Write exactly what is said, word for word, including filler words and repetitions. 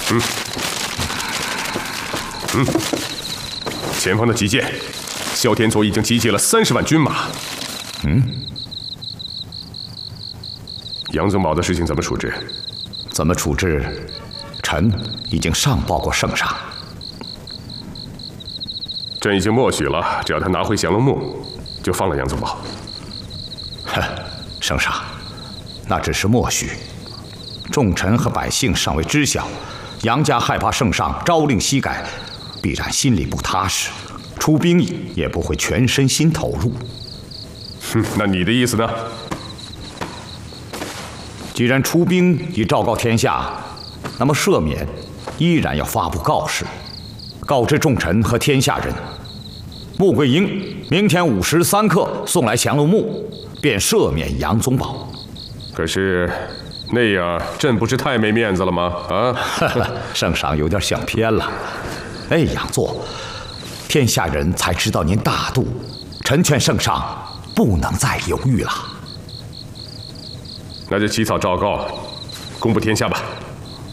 嗯嗯，前方的急见，萧天佐已经集结了三十万军马。 嗯， 杨宗保的事情怎么处置？ 怎么处置？臣已经上报过圣上。 朕已经默许了，只要他拿回降龙木，就放了杨宗保。 哼，圣上，那只是默许。众臣和百姓尚未知晓，杨家害怕圣上朝令夕改，必然心里不踏实，出兵也不会全身心投入。 哼，那你的意思呢？ 既然出兵已昭告天下，那么赦免依然要发布告示，告知众臣和天下人，穆桂英明天午时三刻送来降龙木，便赦免杨宗保。 可是那样朕不是太没面子了吗？啊， 圣上有点想偏了。哎，杨座，天下人才知道您大度，臣劝圣上不能再犹豫了。 那就起草诏告，公布天下吧。